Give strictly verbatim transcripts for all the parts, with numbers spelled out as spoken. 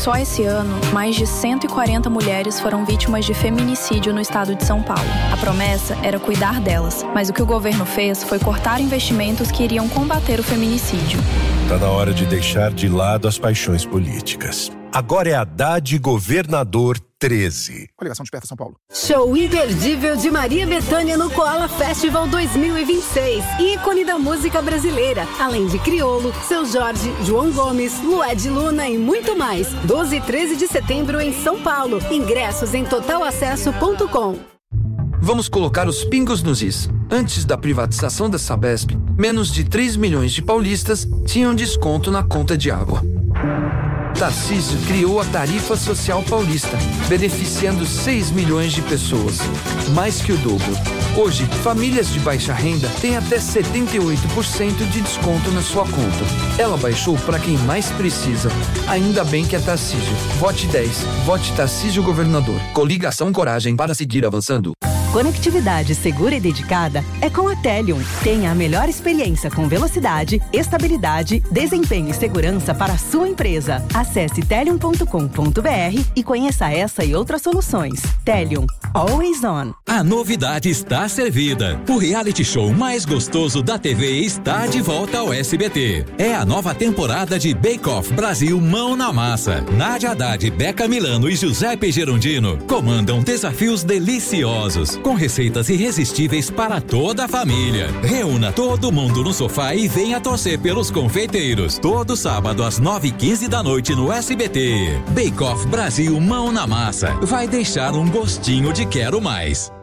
Só esse ano, mais de cento e quarenta mulheres foram vítimas de feminicídio no estado de São Paulo. A promessa era cuidar delas, mas o que o governo fez foi cortar investimentos que iriam combater o feminicídio. Tá na hora de deixar de lado as paixões políticas. Agora é Haddad Governador treze. Coligação Desperta São Paulo. Show imperdível de Maria Bethânia no Koala Festival dois mil e vinte e seis. Ícone da música brasileira. Além de Criolo, Seu Jorge, João Gomes, Lued Luna e muito mais. doze e treze de setembro em São Paulo. Ingressos em total acesso ponto com. Vamos colocar os pingos nos is. Antes da privatização da Sabesp, menos de três milhões de paulistas tinham desconto na conta de água. Tarcísio criou a Tarifa Social Paulista, beneficiando seis milhões de pessoas, mais que o dobro. Hoje, famílias de baixa renda têm até setenta e oito por cento de desconto na sua conta. Ela baixou para quem mais precisa. Ainda bem que é Tarcísio. Vote dez. Vote Tarcísio Governador. Coligação Coragem para seguir avançando. Conectividade segura e dedicada é com a Telium. Tenha a melhor experiência com velocidade, estabilidade, desempenho e segurança para a sua empresa. Acesse telium ponto com ponto br e conheça essa e outras soluções. Telium. Always on. A novidade está servida. O reality show mais gostoso da T V está de volta ao S B T. É a nova temporada de Bake Off Brasil Mão na Massa. Nádia Haddad, Beca Milano e Giuseppe Gerondino comandam desafios deliciosos, com receitas irresistíveis para toda a família. Reúna todo mundo no sofá e venha torcer pelos confeiteiros. Todo sábado às nove e quinze da noite no S B T. Bake Off Brasil Mão na Massa. Vai deixar um gostinho de quero mais.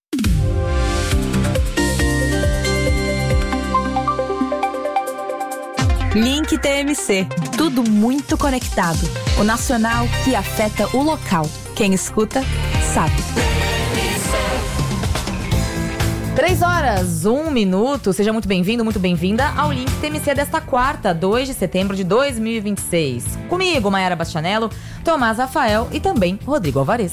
Link T M C. Tudo muito conectado. O nacional que afeta o local. Quem escuta, sabe. Três horas, um minuto. Seja muito bem-vindo, muito bem-vinda ao Link T M C desta quarta, dois de setembro de dois mil e vinte e seis. Comigo, Maiara Bastianello, Tomás Rafael e também Rodrigo Alvarez.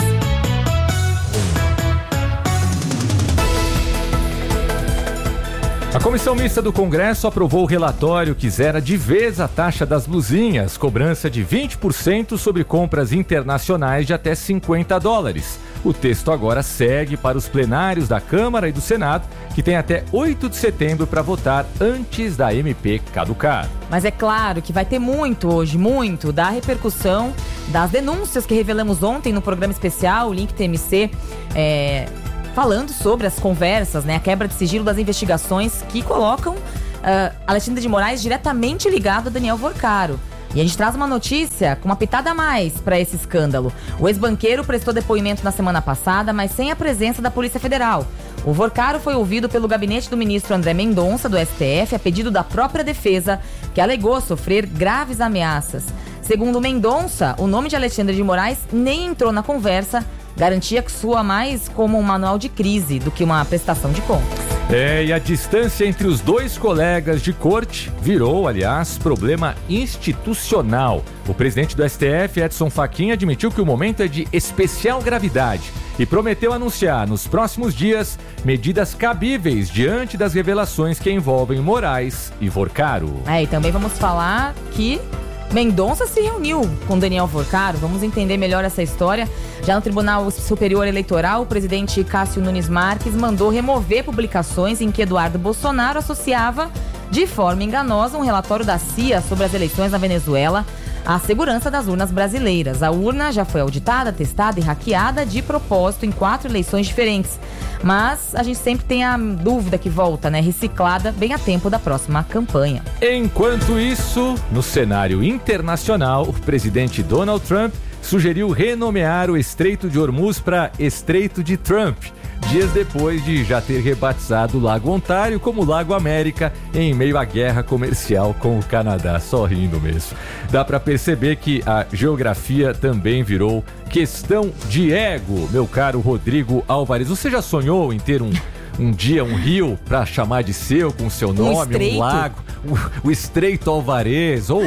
A Comissão Mista do Congresso aprovou o relatório que zera de vez a taxa das blusinhas, cobrança de vinte por cento sobre compras internacionais de até cinquenta dólares. O texto agora segue para os plenários da Câmara e do Senado, que tem até oito de setembro para votar antes da M P caducar. Mas é claro que vai ter muito hoje, muito, da repercussão das denúncias que revelamos ontem no programa especial, o Link T M C, é... falando sobre as conversas, né, a quebra de sigilo das investigações que colocam uh, Alexandre de Moraes diretamente ligado a Daniel Vorcaro. E a gente traz uma notícia com uma pitada a mais para esse escândalo. O ex-banqueiro prestou depoimento na semana passada, mas sem a presença da Polícia Federal. O Vorcaro foi ouvido pelo gabinete do ministro André Mendonça, do S T F, a pedido da própria defesa, que alegou sofrer graves ameaças. Segundo Mendonça, o nome de Alexandre de Moraes nem entrou na conversa, garantia que soa mais como um manual de crise do que uma prestação de contas. É, e a distância entre os dois colegas de corte virou, aliás, problema institucional. O presidente do S T F, Edson Fachin, admitiu que o momento é de especial gravidade e prometeu anunciar nos próximos dias medidas cabíveis diante das revelações que envolvem Moraes e Vorcaro. É, e também vamos falar que Mendonça se reuniu com Daniel Vorcaro. Vamos entender melhor essa história. Já no Tribunal Superior Eleitoral, o presidente Cássio Nunes Marques mandou remover publicações em que Eduardo Bolsonaro associava de forma enganosa um relatório da C I A sobre as eleições na Venezuela à segurança das urnas brasileiras. A urna já foi auditada, testada e hackeada de propósito em quatro eleições diferentes. Mas a gente sempre tem a dúvida que volta, né? Reciclada bem a tempo da próxima campanha. Enquanto isso, no cenário internacional, o presidente Donald Trump sugeriu renomear o Estreito de Hormuz para Estreito de Trump, dias depois de já ter rebatizado o Lago Ontário como Lago América em meio à guerra comercial com o Canadá. Só rindo mesmo. Dá para perceber que a geografia também virou questão de ego, meu caro Rodrigo Alvarez. Você já sonhou em ter um, um dia um rio para chamar de seu, com seu nome, um, um lago, o, o Estreito Alvarez, ou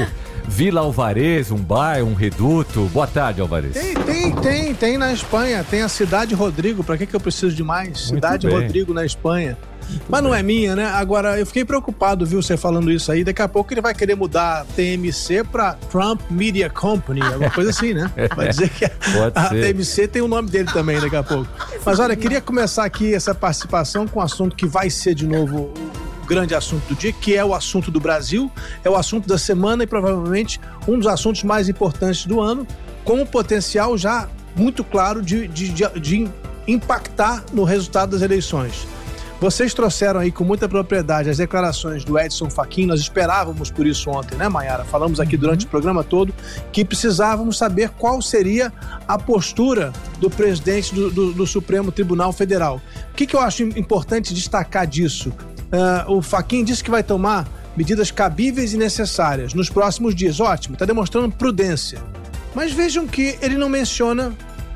Vila Alvarez, um bairro, um reduto? Boa tarde, Alvarez. Tem, tem, tem, tem na Espanha. Tem a Cidade Rodrigo. Pra que que eu preciso de mais? Muito Cidade bem. Rodrigo na Espanha. Mas não é minha, né? Agora, eu fiquei preocupado, viu, você falando isso aí. Daqui a pouco ele vai querer mudar a T M C pra Trump Media Company, alguma coisa assim, né? Vai dizer que a, a T M C tem o nome dele também daqui a pouco. Mas olha, queria começar aqui essa participação com um assunto que vai ser de novo o grande assunto do dia, que é o assunto do Brasil, é o assunto da semana e provavelmente um dos assuntos mais importantes do ano, com um potencial já muito claro de, de, de, de impactar no resultado das eleições. Vocês trouxeram aí com muita propriedade as declarações do Edson Fachin. Nós esperávamos por isso ontem, né, Mayara? Falamos aqui durante o programa todo que precisávamos saber qual seria a postura do presidente do, do, do Supremo Tribunal Federal. O que, que eu acho importante destacar disso? Uh, o Fachin disse que vai tomar medidas cabíveis e necessárias nos próximos dias. Ótimo, está demonstrando prudência. Mas vejam que ele não menciona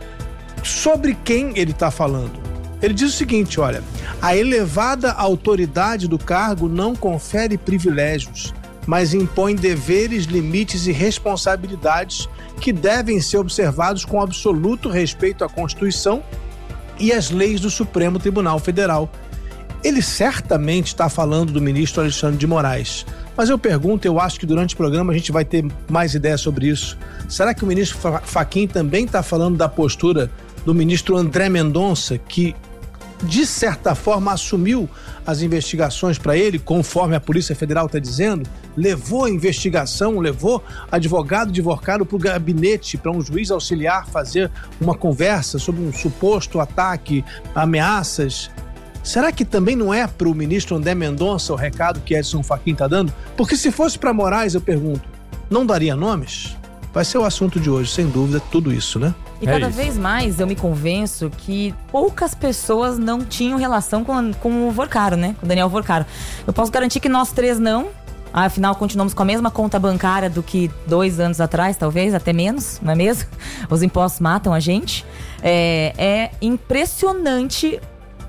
sobre quem ele está falando. Ele diz o seguinte, olha, a elevada autoridade do cargo não confere privilégios, mas impõe deveres, limites e responsabilidades que devem ser observados com absoluto respeito à Constituição e às leis do Supremo Tribunal Federal. Ele certamente está falando do ministro Alexandre de Moraes. Mas eu pergunto, eu acho que durante o programa a gente vai ter mais ideias sobre isso. Será que o ministro Fachin também está falando da postura do ministro André Mendonça, que de certa forma assumiu as investigações para ele, conforme a Polícia Federal está dizendo, levou a investigação, levou advogado divorcado para o gabinete, para um juiz auxiliar fazer uma conversa sobre um suposto ataque, ameaças? Será que também não é para o ministro André Mendonça o recado que Edson Fachin está dando? Porque se fosse para Moraes, eu pergunto, não daria nomes? Vai ser o assunto de hoje, sem dúvida, tudo isso, né? E cada é vez mais eu me convenço que poucas pessoas não tinham relação com, com o Vorcaro, né? Com o Daniel Vorcaro. Eu posso garantir que nós três não. Afinal, continuamos com a mesma conta bancária do que dois anos atrás, talvez, até menos, não é mesmo? Os impostos matam a gente. É, é impressionante.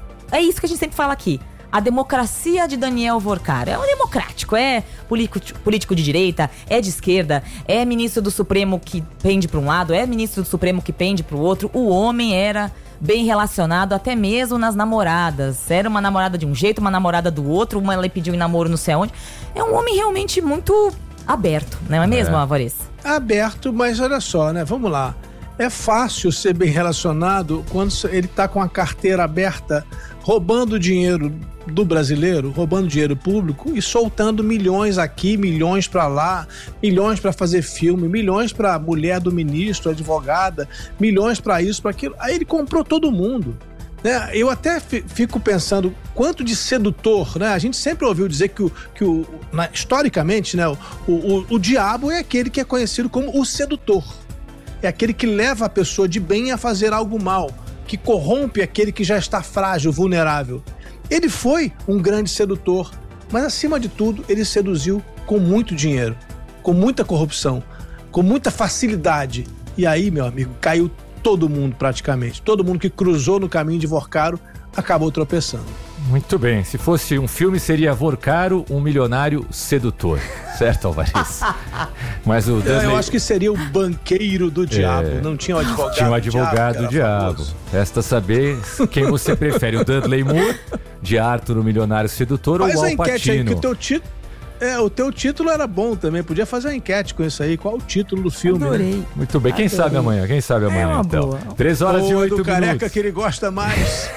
É isso que a gente sempre fala aqui. A democracia de Daniel Vorcaro. É um democrático, é político, político de direita, é de esquerda, é ministro do Supremo que pende para um lado, é ministro do Supremo que pende para o outro. O homem era bem relacionado até mesmo nas namoradas. Era uma namorada de um jeito, uma namorada do outro, uma ele pediu em namoro não sei aonde. É um homem realmente muito aberto, não é mesmo, é. Alvarez? Aberto, mas olha só, né? Vamos lá. É fácil ser bem relacionado quando ele está com a carteira aberta, roubando dinheiro do brasileiro, roubando dinheiro público e soltando milhões aqui, milhões para lá, milhões para fazer filme, milhões para mulher do ministro, advogada, milhões para isso, para aquilo. Aí ele comprou todo mundo. Né? Eu até fico pensando quanto de sedutor, né? A gente sempre ouviu dizer que, o, que o, na, historicamente, né, o, o, o diabo é aquele que é conhecido como o sedutor. É aquele que leva a pessoa de bem a fazer algo mal, que corrompe aquele que já está frágil, vulnerável. Ele foi um grande sedutor, mas acima de tudo ele seduziu com muito dinheiro, com muita corrupção, com muita facilidade. E aí, meu amigo, caiu todo mundo praticamente. Todo mundo que cruzou no caminho de Vorcaro acabou tropeçando. Muito bem, se fosse um filme seria Vorcaro, um milionário sedutor, certo, Alvarez? Mas o Dudley... Eu acho que seria o banqueiro do diabo, é... não tinha o advogado do diabo. Tinha o advogado do diabo, diabo. Resta saber quem você prefere, o Dudley Moore, de Arthur, o milionário sedutor, Faz ou o Al Pacino? Faz a enquete aí, que o teu título... É, o teu título era bom também, podia fazer uma enquete com isso aí, qual o título do filme, Adorei. Né? Muito bem, quem Adorei. sabe amanhã, quem sabe amanhã, é uma então. Boa. Três horas Ou e oito do minutos. careca que ele gosta mais.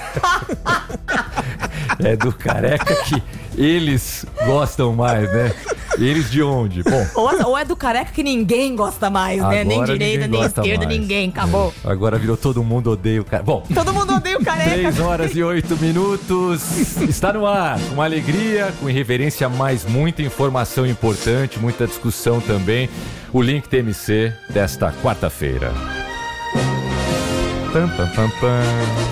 É do careca que eles gostam mais, né? Eles de onde? Bom, ou, ou é do careca que ninguém gosta mais, né? Nem direita, nem esquerda, mais. Ninguém, acabou. É. Agora virou todo mundo odeia o careca. Bom, todo mundo odeia o careca. Três horas e oito minutos. Está no ar, com alegria, com irreverência, mas muita informação importante, muita discussão também. O Link T M C desta quarta-feira. Pam, pam, pam, pam.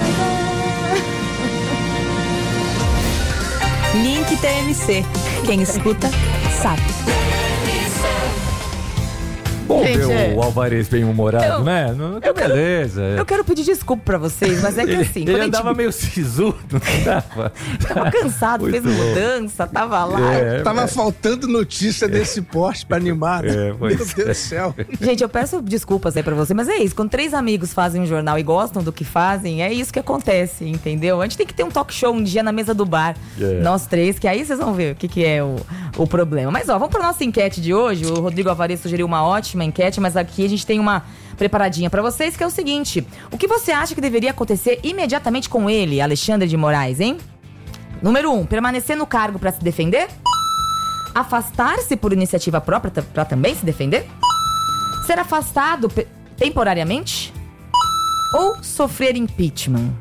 Link T M C. Quem escuta, sabe. Bom, Gente, ver é. o Alvarez bem-humorado, Eu- né? Não, que eu quero- beleza. Eu quero pedir desculpa pra vocês, mas é que ele, assim... ele quando a gente andava meio sisudo, não tava? tava cansado, Muito fez louco. mudança, tava lá. É, Tava é. faltando notícia desse poste pra animar, né? É, Meu pois Deus do céu. Gente, eu peço desculpas aí pra você, mas é isso. Quando três amigos fazem um jornal e gostam do que fazem, é isso que acontece, entendeu? A gente tem que ter um talk show um dia na mesa do bar, É. nós três, que aí vocês vão ver o que, que é o, o problema. Mas ó, vamos pra nossa enquete de hoje. O Rodrigo Alvarez sugeriu uma ótima enquete, mas aqui a gente tem uma preparadinha pra vocês, que é o seguinte: o que você acha que deveria acontecer imediatamente com ele, Alexandre de Moraes, hein? Número um, permanecer no cargo pra se defender? Afastar-se por iniciativa própria t- pra também se defender? Ser afastado pe- temporariamente? Ou sofrer impeachment?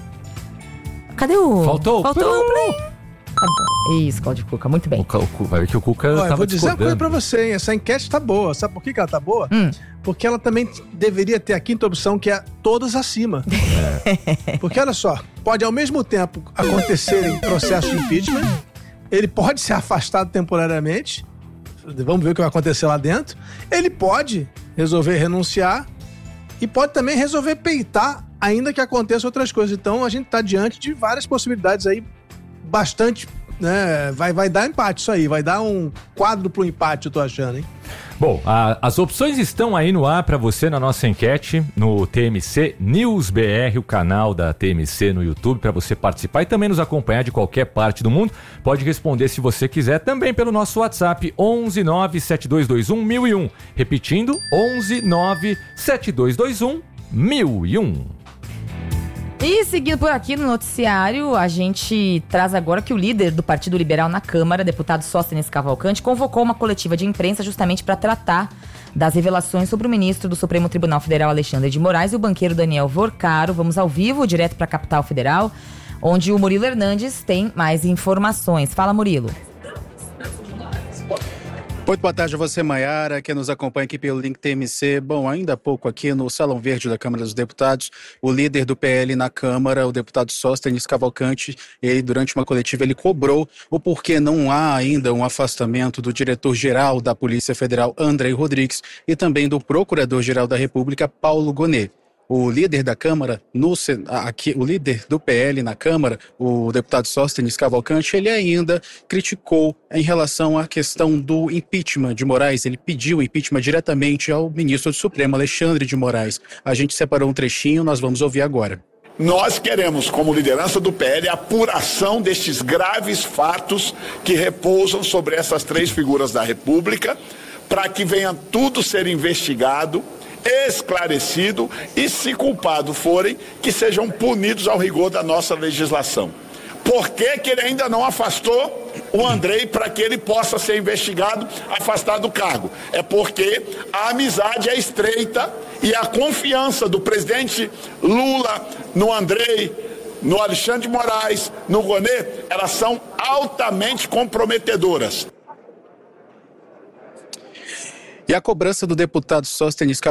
Cadê o... Faltou? Faltou o play. Tá bom. Isso, Cláudio Cuca, muito bem. O, Ca- o, Cu- vai ver que o Cuca Olha, eu tava vou dizer uma coisa discordando. pra você, hein? Essa enquete tá boa. Sabe por que que ela tá boa? Hum. Porque ela também deveria ter a quinta opção, que é todas acima. Porque olha só, pode ao mesmo tempo acontecer em processo de impeachment, ele pode ser afastado temporariamente, vamos ver o que vai acontecer lá dentro, ele pode resolver renunciar e pode também resolver peitar, ainda que aconteça outras coisas. Então a gente tá diante de várias possibilidades aí, bastante, né? Vai, vai dar empate isso aí, vai dar um quadro pro empate, eu tô achando, hein? Bom, a- as opções estão aí no ar para você na nossa enquete no T M C News B R, o canal da T M C no YouTube, para você participar e também nos acompanhar de qualquer parte do mundo. Pode responder se você quiser também pelo nosso WhatsApp onze nove sete dois dois um mil e um. Repetindo, onze nove sete dois dois um mil e um. E seguindo por aqui no noticiário, a gente traz agora que o líder do Partido Liberal na Câmara, deputado Sóstenes Cavalcante, convocou uma coletiva de imprensa justamente para tratar das revelações sobre o ministro do Supremo Tribunal Federal, Alexandre de Moraes, e o banqueiro Daniel Vorcaro. Vamos ao vivo, direto para a capital federal, onde o Murilo Hernandes tem mais informações. Fala, Murilo. Muito boa tarde a você, Maiara, que nos acompanha aqui pelo Link T M C. Bom, ainda há pouco aqui no Salão Verde da Câmara dos Deputados, o líder do P L na Câmara, o deputado Sóstenes Cavalcante, ele, durante uma coletiva, ele cobrou o porquê não há ainda um afastamento do diretor-geral da Polícia Federal, Andrei Rodrigues, e também do Procurador-Geral da República, Paulo Gonet. O líder da Câmara, no, aqui, o líder do P L na Câmara, o deputado Sóstenes Cavalcante, ele ainda criticou em relação à questão do impeachment de Moraes. Ele pediu impeachment diretamente ao ministro do Supremo, Alexandre de Moraes. A gente separou um trechinho, nós vamos ouvir agora. Nós queremos, como liderança do P L, a apuração destes graves fatos que repousam sobre essas três figuras da República, para que venha tudo ser investigado, esclarecido e, se culpados forem, que sejam punidos ao rigor da nossa legislação. Por que que ele ainda não afastou o Andrei para que ele possa ser investigado, afastado do cargo? É porque a amizade é estreita e a confiança do presidente Lula no Andrei, no Alexandre de Moraes, no Gonet, elas são altamente comprometedoras. E a cobrança do deputado Sóstenes Cavalcante